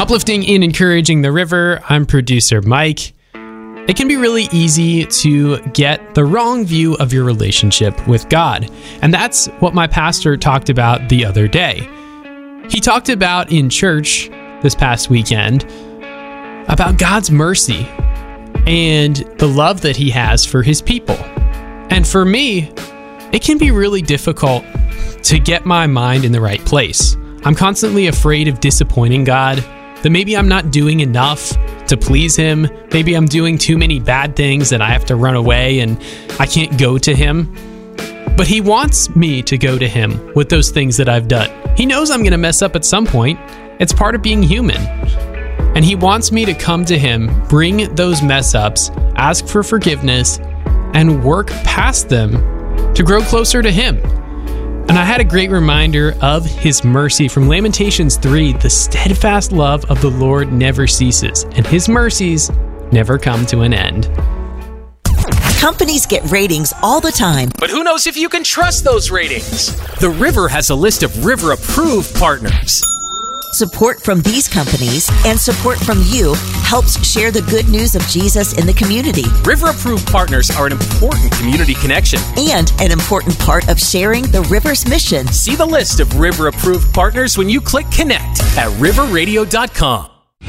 Uplifting and encouraging the river, I'm producer Mike. It can be really easy to get the wrong view of your relationship with God. And that's what my pastor talked about the other day. He talked about in church this past weekend about God's mercy and the love that he has for his people. And for me, it can be really difficult to get my mind in the right place. I'm constantly afraid of disappointing God, that maybe I'm not doing enough to please him. Maybe I'm doing too many bad things that I have to run away and I can't go to him. But he wants me to go to him with those things that I've done. He knows I'm going to mess up at some point. It's part of being human. And he wants me to come to him, bring those mess ups, ask for forgiveness, and work past them to grow closer to him. And I had a great reminder of his mercy from Lamentations 3. The steadfast love of the Lord never ceases, and his mercies never come to an end. Companies get ratings all the time. But who knows if you can trust those ratings? The River has a list of River-approved partners. Support from these companies and support from you helps share the good news of Jesus in the community. River-approved partners are an important community connection And an important part of sharing the River's mission. See the list of River-approved partners when you click connect at riverradio.com.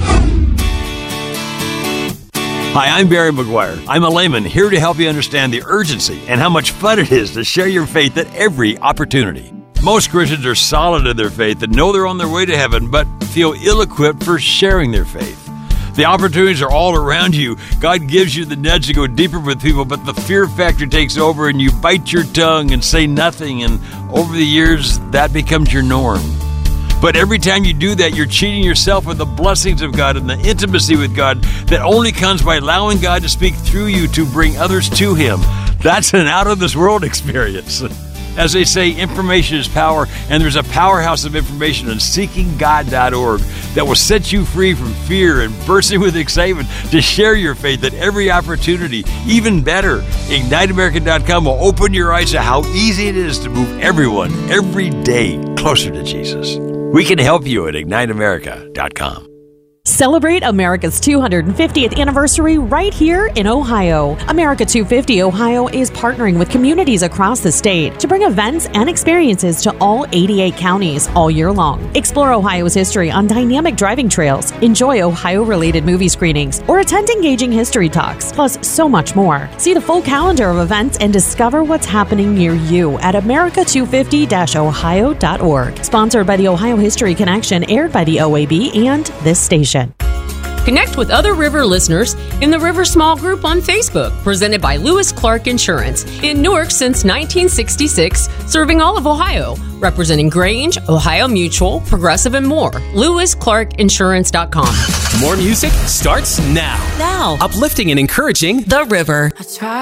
Hi, I'm Barry McGuire. I'm a layman here to help you understand the urgency and how much fun it is to share your faith at every opportunity. Most Christians are solid in their faith and know they're on their way to heaven, but feel ill-equipped for sharing their faith. The opportunities are all around you. God gives you the nudge to go deeper with people, but the fear factor takes over and you bite your tongue and say nothing, and over the years, that becomes your norm. But every time you do that, you're cheating yourself of the blessings of God and the intimacy with God that only comes by allowing God to speak through you to bring others to Him. That's an out-of-this-world experience. As they say, information is power, and there's a powerhouse of information on seekinggod.org that will set you free from fear and bursting with excitement to share your faith at every opportunity. Even better, IgniteAmerica.com will open your eyes to how easy it is to move everyone every day closer to Jesus. We can help you at IgniteAmerica.com. Celebrate America's 250th anniversary right here in Ohio. America 250 Ohio is partnering with communities across the state to bring events and experiences to all 88 counties all year long. Explore Ohio's history on dynamic driving trails, enjoy Ohio-related movie screenings, or attend engaging history talks, plus so much more. See the full calendar of events and discover what's happening near you at America250-ohio.org. Sponsored by the Ohio History Connection, aired by the OAB and this station. Connect with other River listeners in the River Small Group on Facebook, presented by Lewis Clark Insurance. In Newark since 1966, serving all of Ohio, representing Grange, Ohio Mutual, Progressive, and more. LewisClarkInsurance.com. More music starts now. Now. Uplifting and encouraging The River.